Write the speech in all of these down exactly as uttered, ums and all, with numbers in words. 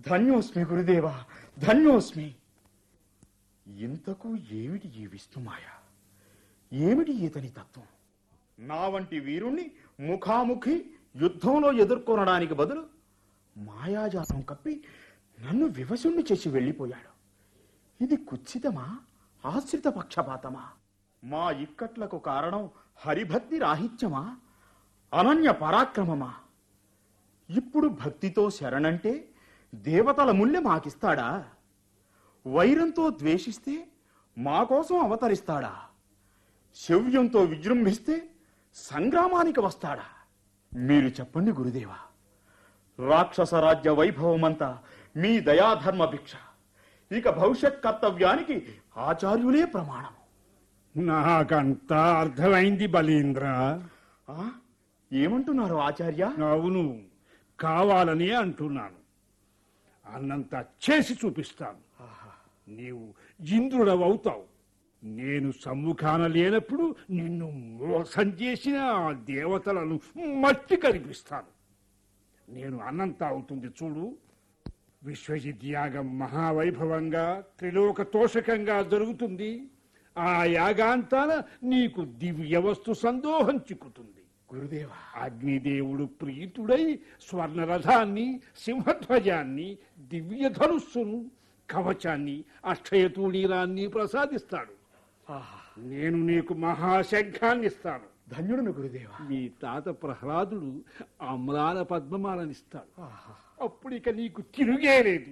ధన్యోస్మి గురుదేవా, ధన్యోస్మి. ఇంతకు ఏమిటి ఈ విష్ణుమాయ? ఏమిటి ఇతని తత్వం? నా వంటి వీరుణ్ణి ముఖాముఖి యుద్ధంలో ఎదుర్కొనడానికి బదులు మాయాజాలం కప్పి నన్ను వివశుణ్ణి చేసి వెళ్ళిపోయాడు. ఇది కుత్సితమా, ఆశ్రిత పక్షపాతమా? మా ఇక్కట్లకు కారణం హరిభక్తి రాహిత్యమా, అనన్య పరాక్రమమా? ఇప్పుడు భక్తితో శరణంటే దేవతల ముల్లె మాకిస్తాడా? వైరంతో ద్వేషిస్తే మా కోసం అవతరిస్తాడా? శౌర్యంతో విజృంభిస్తే సంగ్రామానికి వస్తాడా? మీరు చెప్పండి గురుదేవా. రాక్షస రాజ్య వైభవమంతా మీ దయాధర్మ భిక్ష. ఇక భవిష్యత్ కర్తవ్యానికి ఆచార్యులే ప్రమాణం. నాకంతా అర్థమైంది బలీంద్ర. ఏమంటున్నారు ఆచార్య? అవును, కావాలని అంటున్నాను. అన్నంత చేసి చూపిస్తాను. నీవు ఇంద్రుడవవుతావు. నేను సమ్ముఖాన లేనప్పుడు నిన్ను మోసం చేసిన ఆ దేవతలను మట్టి కనిపిస్తాను. నేను అన్నంత అవుతుంది చూడు. విశ్వజిత్ యాగం మహావైభవంగా త్రిలోక తోషకంగా జరుగుతుంది. ఆ యాగాంతాన నీకు దివ్య వస్తు సందోహం చిక్కుతుంది. గురుదేవా, అగ్నిదేవుడు ప్రీతుడై స్వర్ణరథాన్ని, సింహధ్వజాన్ని, దివ్య ధనుస్సును, కవచాన్ని, అక్షయతూణీరాన్ని ప్రసాదిస్తాడు. నేను నీకు మహాశంఖాన్ని ఇస్తాను. ధన్యుడును గురుదేవా. మీ తాత ప్రహ్లాదుడు అమ్రాల పద్మమాలనిస్తాడు. అప్పుడు ఇక నీకు తిరుగే లేదు.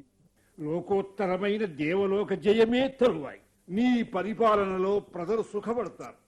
లోకోత్తరమైన దేవలోక జయమే తరువాయి. నీ పరిపాలనలో ప్రజలు సుఖపడతారు.